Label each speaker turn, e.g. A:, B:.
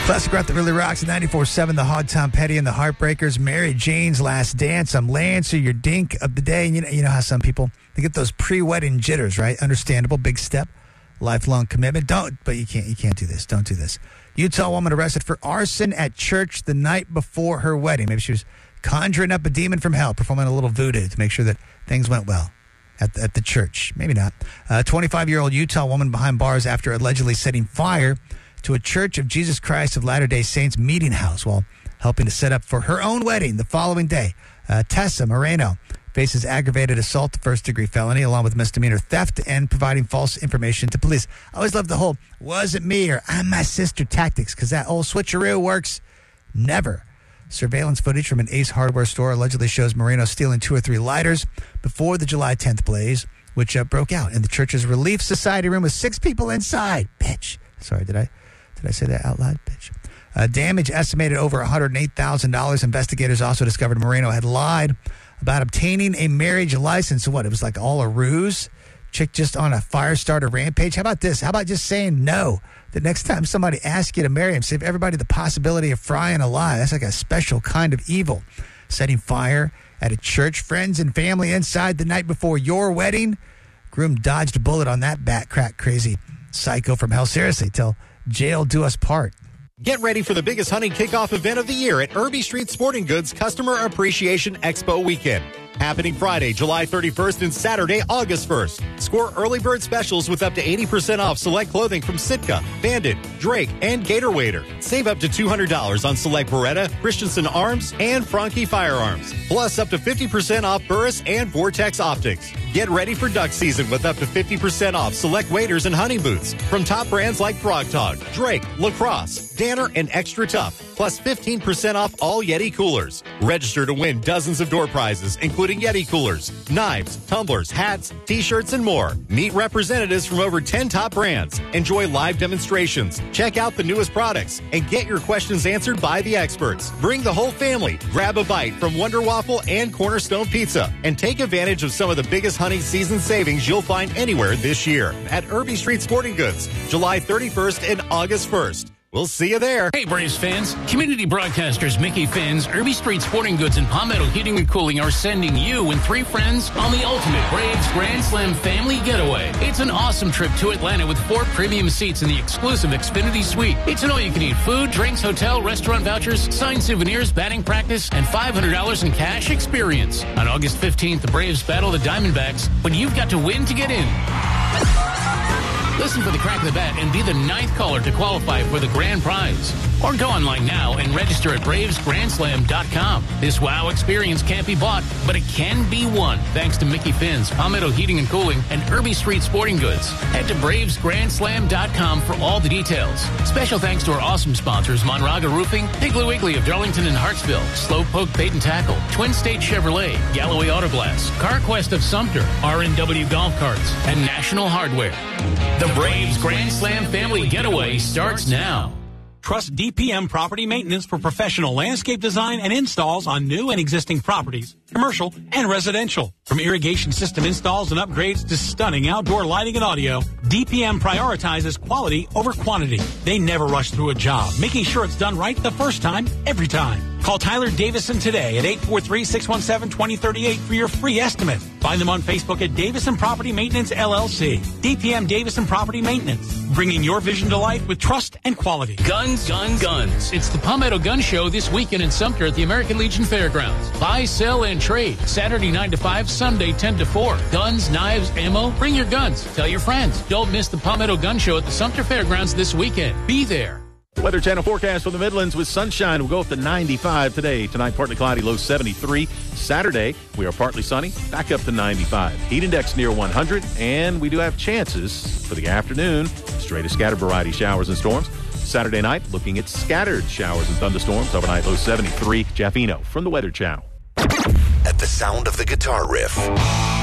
A: Classic rock that really rocks at 94.7, the Hog Tom Petty and the Heartbreakers, Mary Jane's Last Dance. I'm Lance, your dink of the day. And you know how some people, they get those pre-wedding jitters, right? Understandable, big step, lifelong commitment. But you can't do this. Don't do this. Utah woman arrested for arson at church the night before her wedding. Maybe she was conjuring up a demon from hell, performing a little voodoo to make sure that things went well at the church. Maybe not. A 25-year-old Utah woman behind bars after allegedly setting fire to a Church of Jesus Christ of Latter-day Saints meeting house while helping to set up for her own wedding the following day. Tessa Moreno faces aggravated assault, first-degree felony, along with misdemeanor theft and providing false information to police. I always love the whole wasn't me or I'm my sister tactics because that old switcheroo works never. Surveillance footage from an Ace Hardware store allegedly shows Moreno stealing 2 or 3 lighters before the July 10th blaze, which broke out in the church's Relief Society room with 6 people inside. Bitch. Sorry, did I say that out loud? Bitch. Damage estimated over $108,000. Investigators also discovered Moreno had lied about obtaining a marriage license. So what? It was like all a ruse? Chick just on a fire starter rampage? How about this? How about just saying no? The next time somebody asks you to marry him, save everybody the possibility of frying alive. That's like a special kind of evil. Setting fire at a church, friends and family inside the night before your wedding. Groom dodged a bullet on that bat crack crazy psycho from hell. Seriously, till jail do us part.
B: Get ready for the biggest hunting kickoff event of the year at Irby Street Sporting Goods Customer Appreciation Expo Weekend. Happening Friday, July 31st and Saturday, August 1st. Score early bird specials with up to 80% off select clothing from Sitka, Bandit, Drake, and Gator Wader. Save up to $200 on select Beretta, Christensen Arms, and Franke Firearms. Plus up to 50% off Burris and Vortex Optics. Get ready for duck season with up to 50% off select waders and hunting boots from top brands like Frog Tog, Drake, Lacrosse, Danner, and Extra Tough. Plus 15% off all Yeti coolers. Register to win dozens of door prizes, including Yeti coolers, knives, tumblers, hats, t-shirts, and more. Meet representatives from over 10 top brands. Enjoy live demonstrations. Check out the newest products and get your questions answered by the experts. Bring the whole family. Grab a bite from Wonder Waffle and Cornerstone Pizza and take advantage of some of the biggest hunting season savings you'll find anywhere this year at Irby Street Sporting Goods, July 31st and August 1st. We'll see you there.
C: Hey, Braves fans. Community broadcasters Mickey Finn's, Irby Street Sporting Goods, and Palmetto Heating and Cooling are sending you and 3 friends on the ultimate Braves Grand Slam family getaway. It's an awesome trip to Atlanta with 4 premium seats in the exclusive Xfinity Suite. It's an all-you-can-eat food, drinks, hotel, restaurant vouchers, signed souvenirs, batting practice, and $500 in cash experience. On August 15th, the Braves battle the Diamondbacks, but you've got to win to get in. Listen for the crack of the bat and be the 9th caller to qualify for the grand prize. Or go online now and register at BravesGrandSlam.com. This wow experience can't be bought, but it can be won. Thanks to Mickey Finn's, Palmetto Heating and Cooling, and Irby Street Sporting Goods. Head to BravesGrandSlam.com for all the details. Special thanks to our awesome sponsors, Monraga Roofing, Piggly Wiggly of Darlington and Hartsville, Slowpoke Bait and Tackle, Twin State Chevrolet, Galloway Auto Glass, CarQuest of Sumter, R&W Golf Carts, and National Hardware. The Braves Grand Slam family getaway starts now.
D: Trust DPM Property Maintenance for professional landscape design and installs on new and existing properties, commercial and residential. From irrigation system installs and upgrades to stunning outdoor lighting and audio, DPM prioritizes quality over quantity. They never rush through a job, making sure it's done right the first time, every time. Call Tyler Davison today at 843-617-2038 for your free estimate. Find them on Facebook at Davison Property Maintenance, LLC. DPM Davison Property Maintenance, bringing your vision to life with trust and quality.
C: Guns, guns, guns. It's the Palmetto Gun Show this weekend in Sumter at the American Legion Fairgrounds. Buy, sell, and trade. Saturday 9 to 5, Sunday 10 to 4. Guns, knives, ammo. Bring your guns. Tell your friends. Don't miss the Palmetto Gun Show at the Sumter Fairgrounds this weekend. Be there.
E: Weather Channel forecast for the Midlands with sunshine. We'll go up to 95 today. Tonight, partly cloudy, low 73. Saturday, we are partly sunny, back up to 95. Heat index near 100, and we do have chances for the afternoon. Straight to scattered variety showers and storms. Saturday night, looking at scattered showers and thunderstorms. Overnight, low 73. Jeff Eno from the Weather Channel.
F: At the sound of the guitar riff,